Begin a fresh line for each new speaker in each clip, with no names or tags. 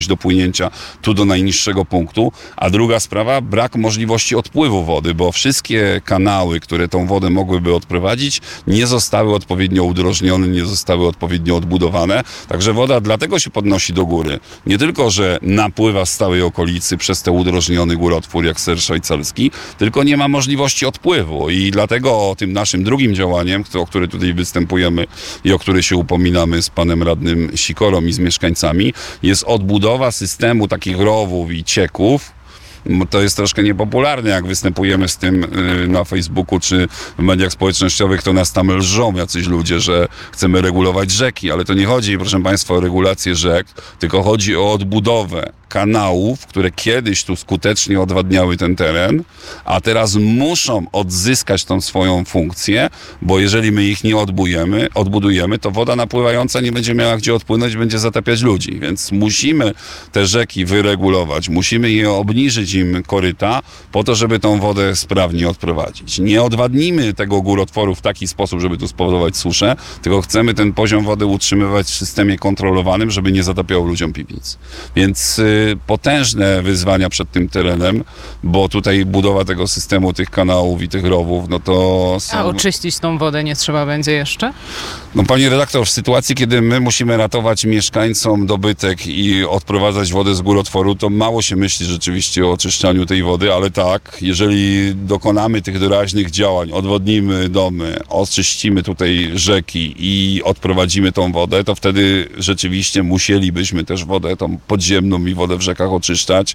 do płynięcia tu do najniższego punktu, a druga sprawa, brak możliwości odpływu wody, bo wszystkie kanały, które tą wodę mogłyby odprowadzić, nie zostały odpowiednio udrożnione, nie zostały odpowiednio odbudowane, także woda dlatego się podnosi do góry. Nie tylko, że napływa z całej okolicy przez ten udrożniony górotwór jak ser szwajcarski, tylko nie ma możliwości odpływu i dlatego tym naszym drugim działaniem, o które tutaj występujemy i o które się upominamy z panem radnym Sikorą i z mieszkańcami, jest odbudowa systemu takich rowów i cieków. To jest troszkę niepopularne, jak występujemy z tym na Facebooku czy w mediach społecznościowych, to nas tam lżą jacyś ludzie, że chcemy regulować rzeki, ale to nie chodzi, proszę państwa, o regulację rzek, tylko chodzi o odbudowę kanałów, które kiedyś tu skutecznie odwadniały ten teren, a teraz muszą odzyskać tą swoją funkcję, bo jeżeli my ich nie odbudujemy, to woda napływająca nie będzie miała gdzie odpłynąć, będzie zatapiać ludzi, więc musimy te rzeki wyregulować, musimy je obniżyć im koryta po to, żeby tą wodę sprawnie odprowadzić. Nie odwadnimy tego górotworu w taki sposób, żeby tu spowodować suszę, tylko chcemy ten poziom wody utrzymywać w systemie kontrolowanym, żeby nie zatapiało ludziom piwnic. Więc potężne wyzwania przed tym terenem, bo tutaj budowa tego systemu, tych kanałów i tych rowów, no to są...
A oczyścić tą wodę nie trzeba będzie jeszcze?
No pani redaktor, w sytuacji, kiedy my musimy ratować mieszkańcom dobytek i odprowadzać wodę z górotworu, to mało się myśli rzeczywiście o oczyszczaniu tej wody, ale tak, jeżeli dokonamy tych doraźnych działań, odwodnimy domy, oczyścimy tutaj rzeki i odprowadzimy tą wodę, to wtedy rzeczywiście musielibyśmy też wodę tą podziemną i wodę w rzekach oczyszczać.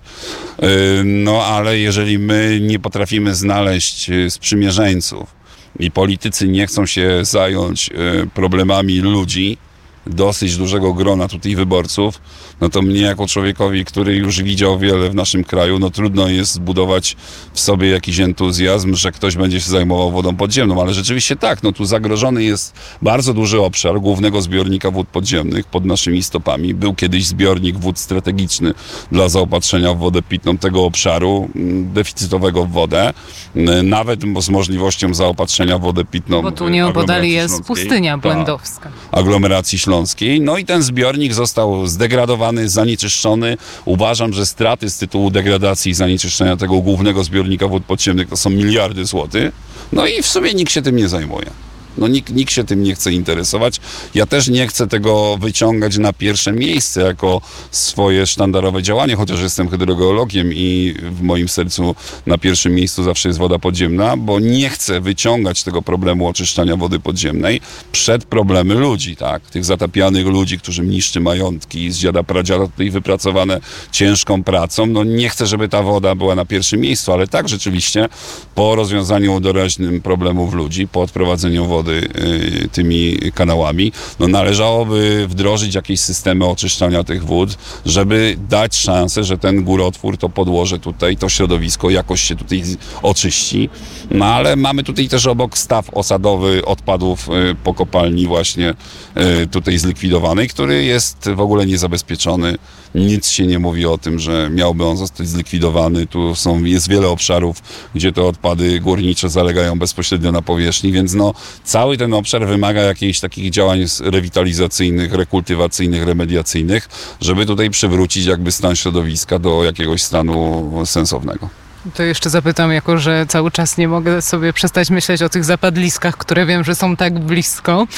No ale jeżeli my nie potrafimy znaleźć sprzymierzeńców i politycy nie chcą się zająć problemami ludzi, dosyć dużego grona tutaj wyborców, no to mnie jako człowiekowi, który już widział wiele w naszym kraju, no trudno jest zbudować w sobie jakiś entuzjazm, że ktoś będzie się zajmował wodą podziemną, ale rzeczywiście tak, no tu zagrożony jest bardzo duży obszar głównego zbiornika wód podziemnych pod naszymi stopami. Był kiedyś zbiornik wód strategiczny dla zaopatrzenia w wodę pitną tego obszaru, deficytowego w wodę, nawet z możliwością zaopatrzenia w wodę pitną.
Bo tu nieopodal jest pustynia błędowska.
Aglomeracji śląskiej. No i ten zbiornik został zdegradowany, zanieczyszczony. Uważam, że straty z tytułu degradacji i zanieczyszczenia tego głównego zbiornika wód podziemnych to są miliardy złotych. No i w sumie nikt się tym nie zajmuje. No nikt się tym nie chce interesować. Ja też nie chcę tego wyciągać na pierwsze miejsce jako swoje sztandarowe działanie, chociaż jestem hydrogeologiem i w moim sercu na pierwszym miejscu zawsze jest woda podziemna, bo nie chcę wyciągać tego problemu oczyszczania wody podziemnej przed problemy ludzi, tak? Tych zatapianych ludzi, którym niszczy majątki, z dziada pradziada tutaj wypracowane ciężką pracą. No nie chcę, żeby ta woda była na pierwszym miejscu, ale tak rzeczywiście po rozwiązaniu doraźnym problemów ludzi, po odprowadzeniu wody tymi kanałami, no należałoby wdrożyć jakieś systemy oczyszczania tych wód, żeby dać szansę, że ten górotwór, to podłoże tutaj, to środowisko jakoś się tutaj oczyści. No ale mamy tutaj też obok staw osadowy odpadów po kopalni właśnie tutaj zlikwidowanej, który jest w ogóle niezabezpieczony. Nic się nie mówi o tym, że miałby on zostać zlikwidowany. Tu jest wiele obszarów, gdzie te odpady górnicze zalegają bezpośrednio na powierzchni, więc no cały ten obszar wymaga jakichś takich działań rewitalizacyjnych, rekultywacyjnych, remediacyjnych, żeby tutaj przywrócić jakby stan środowiska do jakiegoś stanu sensownego.
To jeszcze zapytam, jako że cały czas nie mogę sobie przestać myśleć o tych zapadliskach, które wiem, że są tak blisko.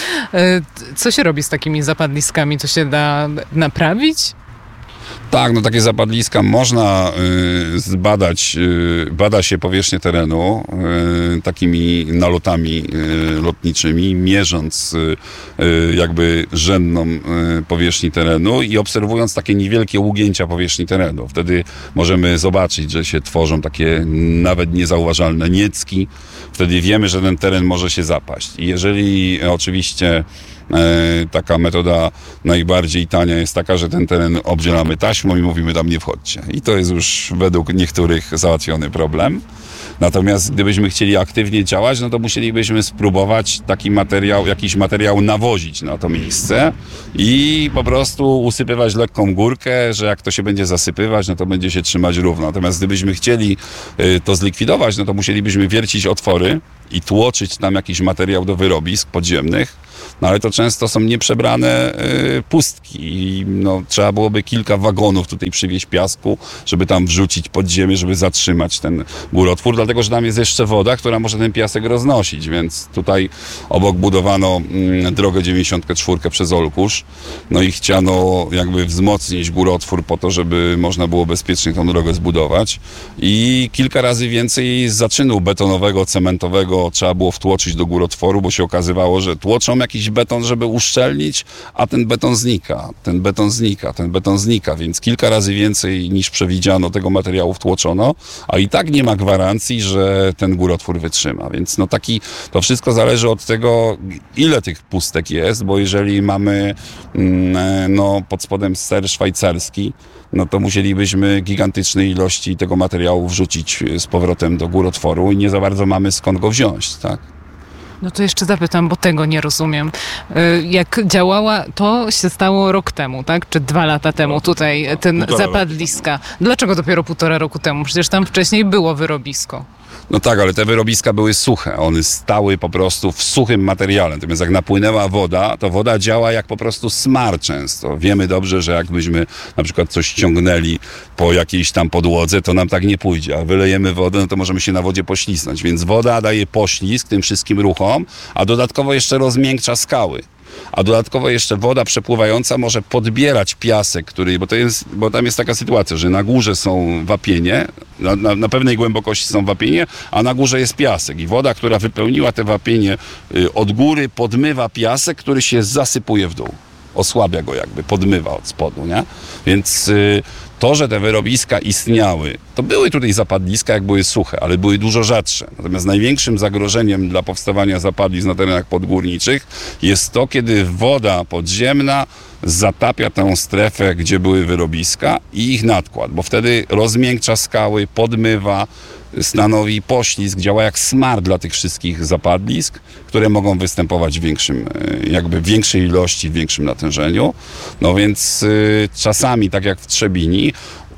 Co się robi z takimi zapadliskami? To się da naprawić?
Tak, no takie zapadliska można zbadać, bada się powierzchnię terenu takimi nalotami lotniczymi, mierząc jakby rzędną powierzchni terenu i obserwując takie niewielkie ugięcia powierzchni terenu. Wtedy możemy zobaczyć, że się tworzą takie nawet niezauważalne niecki. Wtedy wiemy, że ten teren może się zapaść. I jeżeli oczywiście taka metoda najbardziej tania jest taka, że ten teren obdzielamy taśmą i mówimy tam nie wchodźcie. I to jest już według niektórych załatwiony problem. Natomiast gdybyśmy chcieli aktywnie działać, no to musielibyśmy spróbować jakiś materiał nawozić na to miejsce i po prostu usypywać lekką górkę, że jak to się będzie zasypywać, no to będzie się trzymać równo. Natomiast gdybyśmy chcieli to zlikwidować, no to musielibyśmy wiercić otwory i tłoczyć tam jakiś materiał do wyrobisk podziemnych, no ale to często są nieprzebrane pustki i no, trzeba byłoby kilka wagonów tutaj przywieźć piasku, żeby tam wrzucić pod ziemię, żeby zatrzymać ten górotwór, dlatego że tam jest jeszcze woda, która może ten piasek roznosić, więc tutaj obok budowano drogę 94 przez Olkusz, no i chciano jakby wzmocnić górotwór po to, żeby można było bezpiecznie tą drogę zbudować i kilka razy więcej zaczynu betonowego, cementowego trzeba było wtłoczyć do górotworu, bo się okazywało, że tłoczą jakiś beton, żeby uszczelnić, a ten beton znika, więc kilka razy więcej niż przewidziano tego materiału wtłoczono, a i tak nie ma gwarancji, że ten górotwór wytrzyma, więc no to wszystko zależy od tego, ile tych pustek jest, bo jeżeli mamy no, pod spodem ser szwajcarski, no to musielibyśmy gigantyczne ilości tego materiału wrzucić z powrotem do górotworu i nie za bardzo mamy skąd go wziąć, tak?
No to jeszcze zapytam, bo tego nie rozumiem. Jak działała, to się stało rok temu, tak? Czy 2 lata temu tutaj ten zapadliska. Dlaczego dopiero 1,5 roku temu? Przecież tam wcześniej było wyrobisko.
No tak, ale te wyrobiska były suche. One stały po prostu w suchym materiale. Natomiast jak napłynęła woda, to woda działa jak po prostu smar często. Wiemy dobrze, że jakbyśmy na przykład coś ciągnęli po jakiejś tam podłodze, to nam tak nie pójdzie. A wylejemy wodę, no to możemy się na wodzie poślizgnąć. Więc woda daje poślizg tym wszystkim ruchom, a dodatkowo jeszcze rozmiękcza skały. A dodatkowo jeszcze woda przepływająca może podbierać piasek, bo tam jest taka sytuacja, że na górze są wapienie, na pewnej głębokości są wapienie, a na górze jest piasek. I woda, która wypełniła te wapienie od góry, podmywa piasek, który się zasypuje w dół. Osłabia go jakby, podmywa od spodu, nie? Więc to, że te wyrobiska istniały, to były tutaj zapadliska, jak były suche, ale były dużo rzadsze. Natomiast największym zagrożeniem dla powstawania zapadlisk na terenach podgórniczych jest to, kiedy woda podziemna zatapia tę strefę, gdzie były wyrobiska i ich nadkład, bo wtedy rozmiękcza skały, podmywa, stanowi poślizg, działa jak smar dla tych wszystkich zapadlisk, które mogą występować w większej ilości, w większym natężeniu. No więc czasami, tak jak w Trzebinie,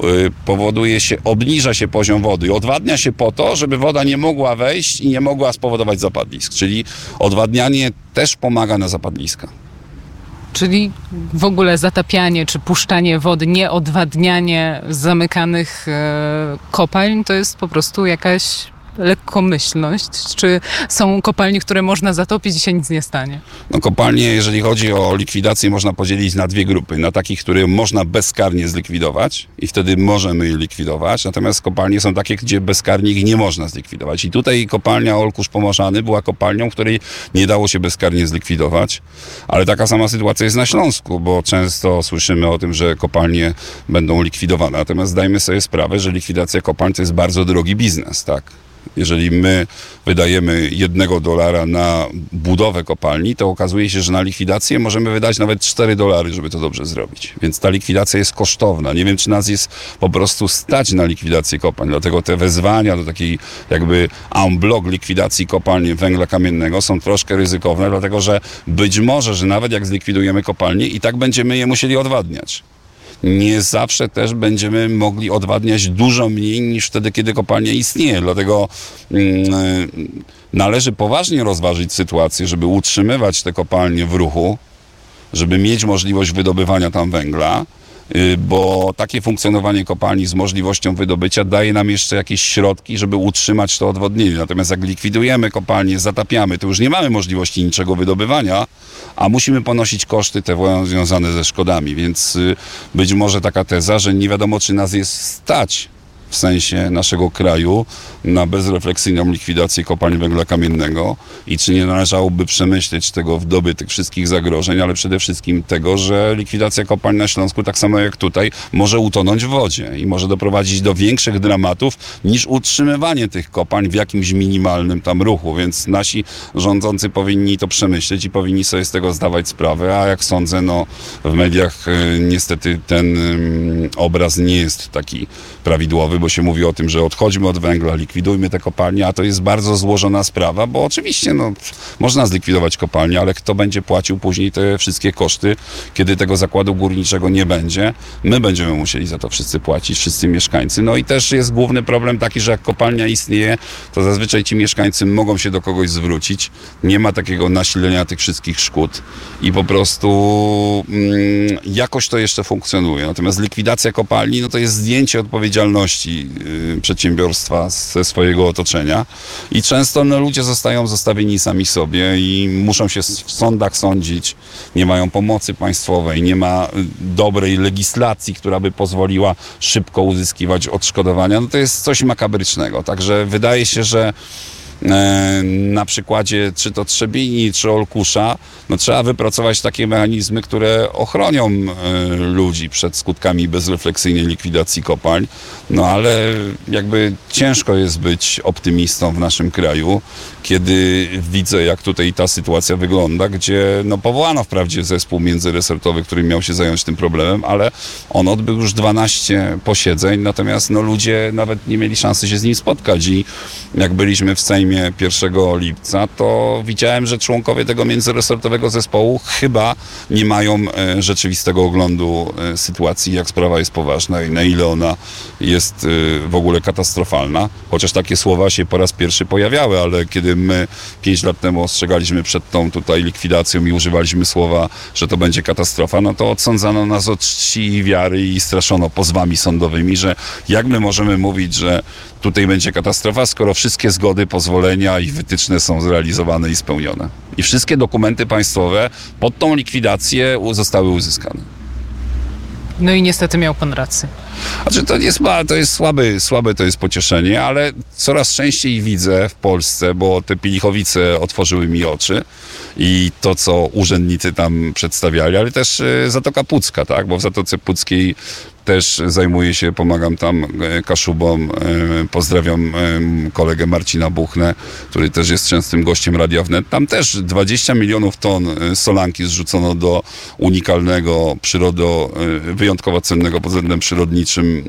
obniża się poziom wody i odwadnia się po to, żeby woda nie mogła wejść i nie mogła spowodować zapadlisk. Czyli odwadnianie też pomaga na zapadliska.
Czyli w ogóle zatapianie czy puszczanie wody, nie odwadnianie zamykanych kopalń, to jest po prostu jakaś lekkomyślność? Czy są kopalnie, które można zatopić i się nic nie stanie?
No kopalnie, jeżeli chodzi o likwidację, można podzielić na 2 grupy. Na takich, które można bezkarnie zlikwidować i wtedy możemy je likwidować. Natomiast kopalnie są takie, gdzie bezkarnie ich nie można zlikwidować. I tutaj kopalnia Olkusz Pomorzany była kopalnią, której nie dało się bezkarnie zlikwidować. Ale taka sama sytuacja jest na Śląsku, bo często słyszymy o tym, że kopalnie będą likwidowane. Natomiast zdajmy sobie sprawę, że likwidacja kopalń to jest bardzo drogi biznes, tak? Jeżeli my wydajemy $1 na budowę kopalni, to okazuje się, że na likwidację możemy wydać nawet $4, żeby to dobrze zrobić. Więc ta likwidacja jest kosztowna. Nie wiem, czy nas jest po prostu stać na likwidację kopalń. Dlatego te wezwania do takiej jakby en bloc likwidacji kopalni węgla kamiennego są troszkę ryzykowne, dlatego że być może, że nawet jak zlikwidujemy kopalnie, i tak będziemy je musieli odwadniać. Nie zawsze też będziemy mogli odwadniać dużo mniej niż wtedy, kiedy kopalnia istnieje. Dlatego należy poważnie rozważyć sytuację, żeby utrzymywać te kopalnie w ruchu, żeby mieć możliwość wydobywania tam węgla, bo takie funkcjonowanie kopalni z możliwością wydobycia daje nam jeszcze jakieś środki, żeby utrzymać to odwodnienie. Natomiast jak likwidujemy kopalnie, zatapiamy, to już nie mamy możliwości niczego wydobywania, a musimy ponosić koszty te związane ze szkodami. Więc być może taka teza, że nie wiadomo, czy nas jest stać w sensie naszego kraju na bezrefleksyjną likwidację kopalń węgla kamiennego i czy nie należałoby przemyśleć tego w dobie tych wszystkich zagrożeń, ale przede wszystkim tego, że likwidacja kopalń na Śląsku, tak samo jak tutaj, może utonąć w wodzie i może doprowadzić do większych dramatów niż utrzymywanie tych kopalń w jakimś minimalnym tam ruchu, więc nasi rządzący powinni to przemyśleć i powinni sobie z tego zdawać sprawę, a jak sądzę, no w mediach niestety ten obraz nie jest taki prawidłowy, bo się mówi o tym, że odchodźmy od węgla, likwidujmy te kopalnie, a to jest bardzo złożona sprawa, bo oczywiście można zlikwidować kopalnie, ale kto będzie płacił później te wszystkie koszty, kiedy tego zakładu górniczego nie będzie? My będziemy musieli za to wszyscy płacić, wszyscy mieszkańcy. No i też jest główny problem taki, że jak kopalnia istnieje, to zazwyczaj ci mieszkańcy mogą się do kogoś zwrócić. Nie ma takiego nasilenia tych wszystkich szkód i po prostu jakoś to jeszcze funkcjonuje. Natomiast likwidacja kopalni, to jest zdjęcie odpowiedzialności przedsiębiorstwa ze swojego otoczenia i często ludzie zostają zostawieni sami sobie i muszą się w sądach sądzić, nie mają pomocy państwowej, nie ma dobrej legislacji, która by pozwoliła szybko uzyskiwać odszkodowania. To jest coś makabrycznego. Także wydaje się, że na przykładzie czy to Trzebini, czy Olkusza, trzeba wypracować takie mechanizmy, które ochronią ludzi przed skutkami bezrefleksyjnej likwidacji kopalń. Ale jakby ciężko jest być optymistą w naszym kraju, kiedy widzę, jak tutaj ta sytuacja wygląda, gdzie powołano wprawdzie zespół międzyresortowy, który miał się zająć tym problemem, ale on odbył już 12 posiedzeń, natomiast ludzie nawet nie mieli szansy się z nim spotkać i jak byliśmy w Sejmie 1 lipca, to widziałem, że członkowie tego międzyresortowego zespołu chyba nie mają rzeczywistego oglądu sytuacji, jak sprawa jest poważna i na ile ona jest w ogóle katastrofalna. Chociaż takie słowa się po raz pierwszy pojawiały, ale kiedy my 5 lat temu ostrzegaliśmy przed tą tutaj likwidacją i używaliśmy słowa, że to będzie katastrofa, to odsądzano nas od czci i wiary i straszono pozwami sądowymi, że jak my możemy mówić, że tutaj będzie katastrofa, skoro wszystkie zgody, pozwolenia i wytyczne są zrealizowane i spełnione. I wszystkie dokumenty państwowe pod tą likwidację zostały uzyskane.
No i niestety miał pan rację.
Znaczy to jest słabe to jest pocieszenie, ale coraz częściej widzę w Polsce, bo te Pielichowice otworzyły mi oczy i to, co urzędnicy tam przedstawiali, ale też Zatoka Pucka, tak? Bo w Zatoce Puckiej też zajmuję się, pomagam tam Kaszubom, pozdrawiam kolegę Marcina Buchnę, który też jest częstym gościem Radia Wnet. Tam też 20 milionów ton solanki zrzucono do unikalnego, wyjątkowo cennego pod względem przyrodniczym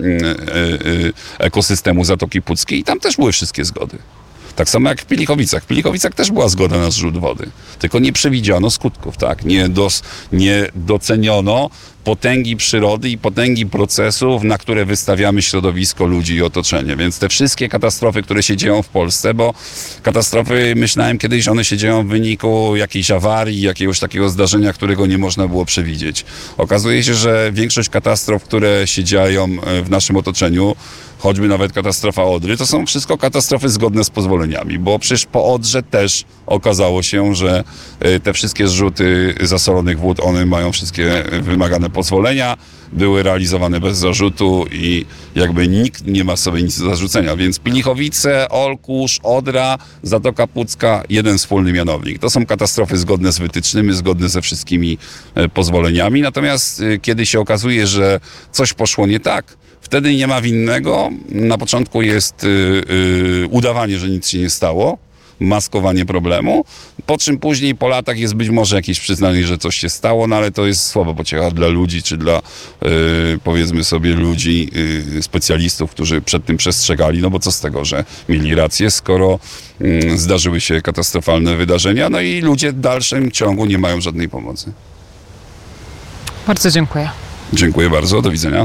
ekosystemu Zatoki Puckiej i tam też były wszystkie zgody. Tak samo jak w Pielichowicach. W Pielichowicach też była zgoda na zrzut wody. Tylko nie przewidziano skutków, tak? Nie doceniono potęgi przyrody i potęgi procesów, na które wystawiamy środowisko, ludzi i otoczenie. Więc te wszystkie katastrofy, które się dzieją w Polsce, bo katastrofy, myślałem kiedyś, one się dzieją w wyniku jakiejś awarii, jakiegoś takiego zdarzenia, którego nie można było przewidzieć. Okazuje się, że większość katastrof, które się dzieją w naszym otoczeniu, choćby nawet katastrofa Odry, to są wszystko katastrofy zgodne z pozwoleniami, bo przecież po Odrze też okazało się, że te wszystkie zrzuty zasolonych wód, one mają wszystkie wymagane pozwolenia, były realizowane bez zarzutu i jakby nikt nie ma sobie nic do zarzucenia. Więc Pielichowice, Olkusz, Odra, Zatoka Pucka, jeden wspólny mianownik. To są katastrofy zgodne z wytycznymi, zgodne ze wszystkimi pozwoleniami. Natomiast kiedy się okazuje, że coś poszło nie tak, wtedy nie ma winnego. Na początku jest udawanie, że nic się nie stało, maskowanie problemu, po czym później po latach jest być może jakieś przyznanie, że coś się stało, ale to jest słaba pociecha dla ludzi, czy dla powiedzmy sobie ludzi, specjalistów, którzy przed tym przestrzegali, bo co z tego, że mieli rację, skoro zdarzyły się katastrofalne wydarzenia, i ludzie w dalszym ciągu nie mają żadnej pomocy.
Bardzo dziękuję.
Dziękuję bardzo, do widzenia.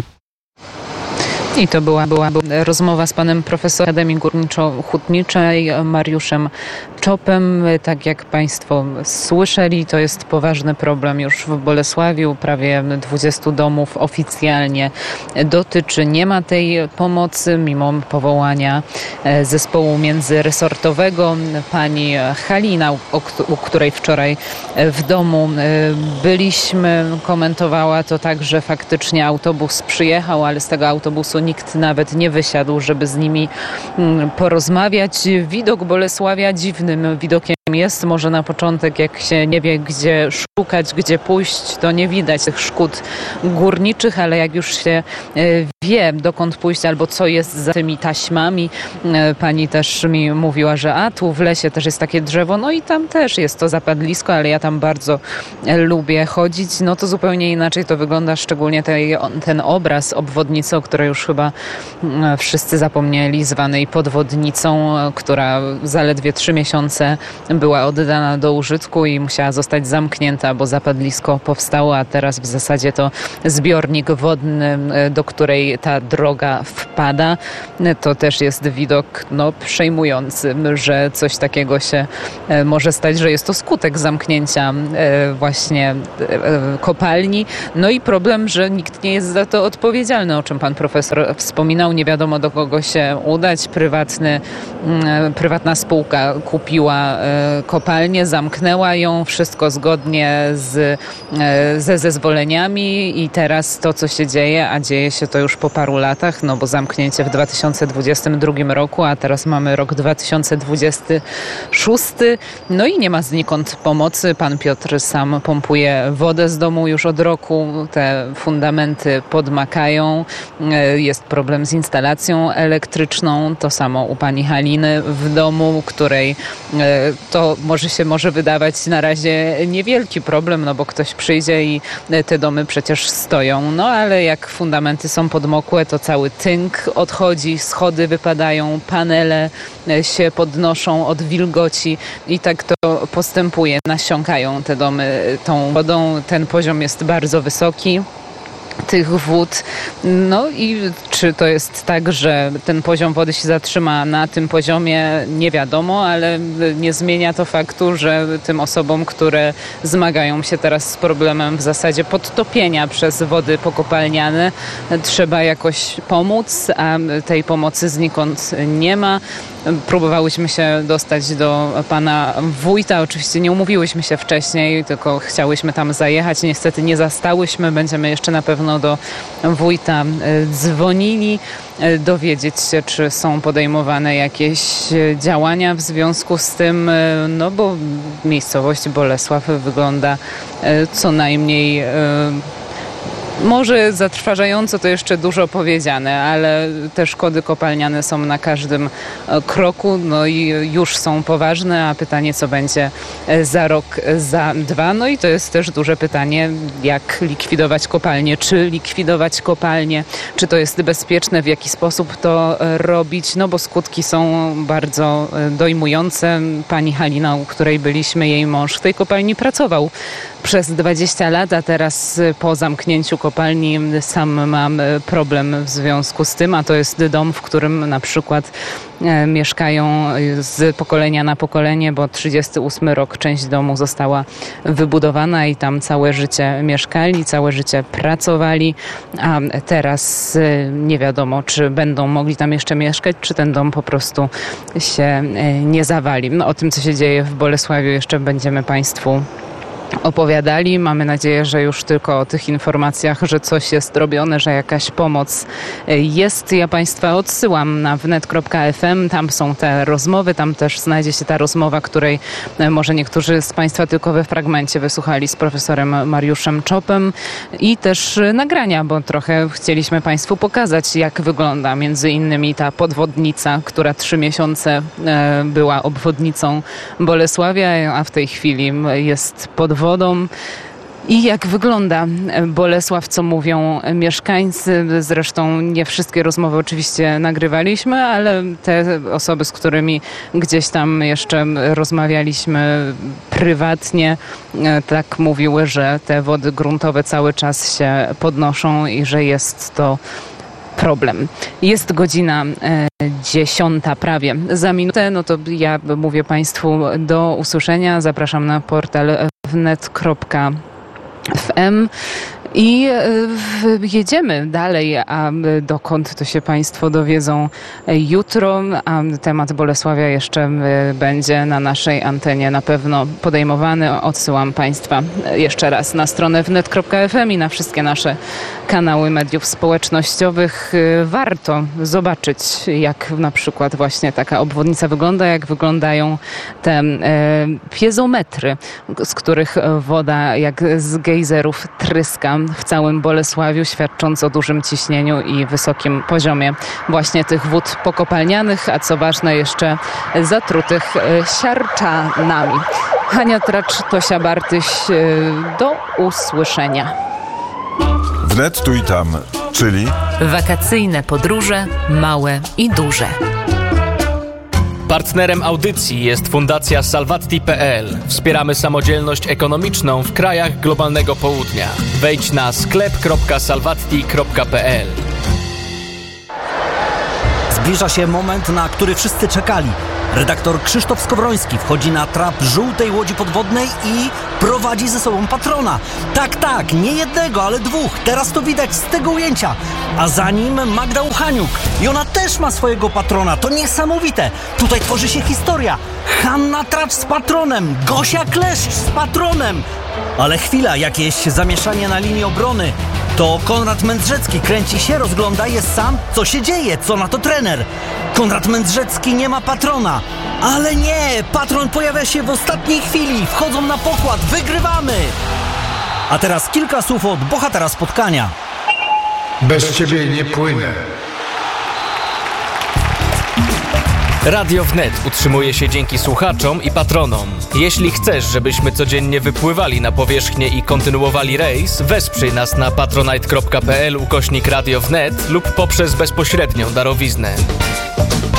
I to była rozmowa z panem profesorem Akademii Górniczo-Hutniczej Mariuszem Czopem. Tak jak państwo słyszeli, to jest poważny problem już w Bolesławiu. Prawie 20 domów oficjalnie dotyczy. Nie ma tej pomocy, mimo powołania zespołu międzyresortowego. Pani Halina, u której wczoraj w domu byliśmy, komentowała to tak, że faktycznie autobus przyjechał, ale z tego autobusu nikt nawet nie wysiadł, żeby z nimi porozmawiać. Widok Bolesławia dziwnym widokiem jest. Może na początek, jak się nie wie, gdzie szukać, gdzie pójść, to nie widać tych szkód górniczych, ale jak już się wie, dokąd pójść albo co jest za tymi taśmami. Pani też mi mówiła, że tu w lesie też jest takie drzewo, no i tam też jest to zapadlisko, ale ja tam bardzo lubię chodzić. No to zupełnie inaczej to wygląda, szczególnie ten obraz obwodnicy, o której już chyba wszyscy zapomnieli, zwanej podwodnicą, która zaledwie 3 miesiące była oddana do użytku i musiała zostać zamknięta, bo zapadlisko powstało, a teraz w zasadzie to zbiornik wodny, do której ta droga wpada. To też jest widok przejmujący, że coś takiego się może stać, że jest to skutek zamknięcia właśnie kopalni. No i problem, że nikt nie jest za to odpowiedzialny, o czym pan profesor wspominał. Nie wiadomo, do kogo się udać. Prywatna spółka kupiła kopalnię, zamknęła ją, wszystko zgodnie ze zezwoleniami i teraz to, co się dzieje, a dzieje się to już po paru latach, bo zamknięcie w 2022 roku, a teraz mamy rok 2026, no i nie ma znikąd pomocy. Pan Piotr sam pompuje wodę z domu już od roku, te fundamenty podmakają, jest problem z instalacją elektryczną, to samo u pani Haliny w domu, której to może wydawać na razie niewielki problem, bo ktoś przyjdzie i te domy przecież stoją, ale jak fundamenty są podmokłe, to cały tynk odchodzi, schody wypadają, panele się podnoszą od wilgoci i tak to postępuje, nasiąkają te domy tą wodą, ten poziom jest bardzo wysoki tych wód. No i czy to jest tak, że ten poziom wody się zatrzyma na tym poziomie, nie wiadomo, ale nie zmienia to faktu, że tym osobom, które zmagają się teraz z problemem w zasadzie podtopienia przez wody pokopalniane, trzeba jakoś pomóc, a tej pomocy znikąd nie ma. Próbowałyśmy się dostać do pana wójta. Oczywiście nie umówiłyśmy się wcześniej, tylko chciałyśmy tam zajechać. Niestety nie zastałyśmy. Będziemy jeszcze na pewno do wójta dzwonili, dowiedzieć się, czy są podejmowane jakieś działania w związku z tym, bo miejscowość Bolesław wygląda co najmniej może zatrważająco, to jeszcze dużo powiedziane, ale te szkody kopalniane są na każdym kroku, i już są poważne, a pytanie, co będzie za rok, za 2. I to jest też duże pytanie, jak likwidować kopalnie, czy likwidować kopalnie, czy to jest bezpieczne, w jaki sposób to robić, bo skutki są bardzo dojmujące. Pani Halina, u której byliśmy, jej mąż w tej kopalni pracował przez 20 lat, a teraz po zamknięciu kopalni sam mam problem w związku z tym, a to jest dom, w którym na przykład mieszkają z pokolenia na pokolenie, bo 38 rok część domu została wybudowana i tam całe życie mieszkali, całe życie pracowali, a teraz nie wiadomo, czy będą mogli tam jeszcze mieszkać, czy ten dom po prostu się nie zawali. O tym, co się dzieje w Bolesławiu, jeszcze będziemy Państwu opowiadali. Mamy nadzieję, że już tylko o tych informacjach, że coś jest robione, że jakaś pomoc jest. Ja Państwa odsyłam na wnet.fm. Tam są te rozmowy, tam też znajdzie się ta rozmowa, której może niektórzy z Państwa tylko we fragmencie wysłuchali z profesorem Mariuszem Czopem i też nagrania, bo trochę chcieliśmy Państwu pokazać, jak wygląda między innymi ta podwodnica, która 3 miesiące była obwodnicą Bolesławia, a w tej chwili jest pod wodą. I jak wygląda Bolesław, co mówią mieszkańcy. Zresztą nie wszystkie rozmowy oczywiście nagrywaliśmy, ale te osoby, z którymi gdzieś tam jeszcze rozmawialiśmy prywatnie, tak mówiły, że te wody gruntowe cały czas się podnoszą i że jest to problem. Jest godzina 10 prawie. Za minutę, to ja mówię Państwu do usłyszenia. Zapraszam na portal wnet.fm I jedziemy dalej, a dokąd to się Państwo dowiedzą jutro. A temat Bolesławia jeszcze będzie na naszej antenie na pewno podejmowany. Odsyłam Państwa jeszcze raz na stronę wnet.fm i na wszystkie nasze kanały mediów społecznościowych. Warto zobaczyć, jak na przykład właśnie taka obwodnica wygląda, jak wyglądają te piezometry, z których woda jak z gejzerów tryska w całym Bolesławiu, świadcząc o dużym ciśnieniu i wysokim poziomie właśnie tych wód pokopalnianych, a co ważne jeszcze zatrutych siarczanami. Hania Tracz, Tosia Bartyś, do usłyszenia.
Wnet tu i tam, czyli
wakacyjne podróże, małe i duże.
Partnerem audycji jest Fundacja Salvatti.pl. Wspieramy samodzielność ekonomiczną w krajach globalnego południa. Wejdź na sklep.salvatti.pl.
Zbliża się moment, na który wszyscy czekali. Redaktor Krzysztof Skowroński wchodzi na trap żółtej łodzi podwodnej i prowadzi ze sobą patrona. Tak, nie jednego, ale dwóch. Teraz to widać z tego ujęcia. A za nim Magda Uchaniuk. I ona też ma swojego patrona. To niesamowite. Tutaj tworzy się historia. Hanna Tracz z patronem. Gosia Kleszcz z patronem. Ale chwila, jakieś zamieszanie na linii obrony. To Konrad Mędrzecki kręci się, rozgląda, jest sam. Co się dzieje? Co na to trener? Konrad Mędrzecki nie ma patrona. Ale nie! Patron pojawia się w ostatniej chwili. Wchodzą na pokład. Wygrywamy! A teraz kilka słów od bohatera spotkania.
Bez ciebie nie płynę.
Radio Wnet utrzymuje się dzięki słuchaczom i patronom. Jeśli chcesz, żebyśmy codziennie wypływali na powierzchnię i kontynuowali rejs, wesprzyj nas na patronite.pl/Radio Wnet lub poprzez bezpośrednią darowiznę.